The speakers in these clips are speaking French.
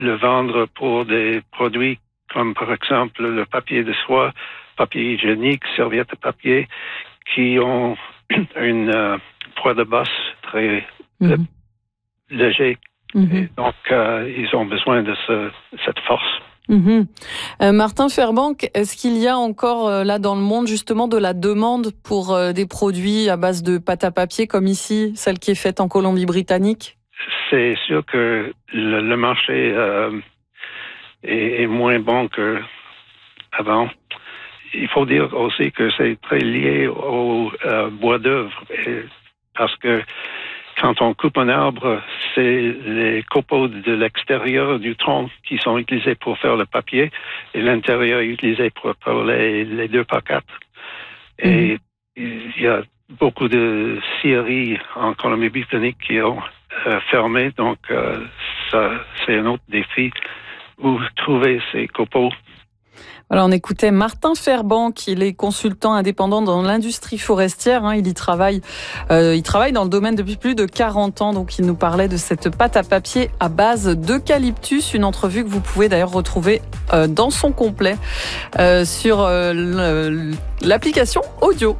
le vendre pour des produits comme par exemple le papier de soie, papier hygiénique, serviettes de papier, qui ont une poids de bosse très léger. Et donc, ils ont besoin de cette force. Martin Fairbank, est-ce qu'il y a encore là dans le monde justement de la demande pour des produits à base de pâte à papier comme ici, celle qui est faite en Colombie-Britannique? C'est sûr que le marché est moins bon qu'avant. Il faut dire aussi que c'est très lié au bois d'œuvre, parce que quand on coupe un arbre, c'est les copeaux de l'extérieur du tronc qui sont utilisés pour faire le papier et l'intérieur est utilisé pour les 2x4. Et il y a beaucoup de scieries en Colombie-Britannique qui ont fermé, donc ça, c'est un autre défi où trouver ces copeaux. Alors on écoutait Martin Fairbank, il est consultant indépendant dans l'industrie forestière, il travaille dans le domaine depuis plus de 40 ans, donc il nous parlait de cette pâte à papier à base d'eucalyptus, une entrevue que vous pouvez d'ailleurs retrouver dans son complet sur l'application audio.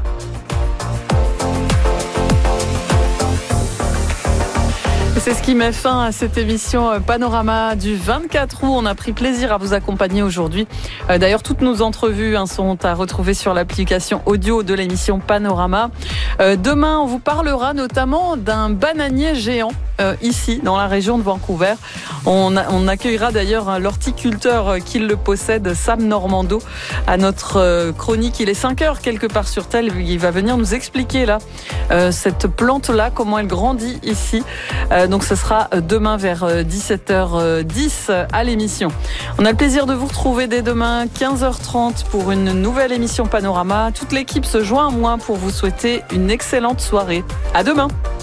C'est ce qui met fin à cette émission Panorama du 24 août. On a pris plaisir à vous accompagner aujourd'hui. D'ailleurs, toutes nos entrevues sont à retrouver sur l'application audio de l'émission Panorama. Demain, on vous parlera notamment d'un bananier géant ici, dans la région de Vancouver. On accueillera d'ailleurs l'horticulteur qui le possède, Sam Normando, à notre chronique. Il est 5h quelque part sur Terre. Il va venir nous expliquer là cette plante-là, comment elle grandit ici. Donc ce sera demain vers 17h10 à l'émission. On a le plaisir de vous retrouver dès demain 15h30 pour une nouvelle émission Panorama. Toute l'équipe se joint à moi pour vous souhaiter une excellente soirée. À demain.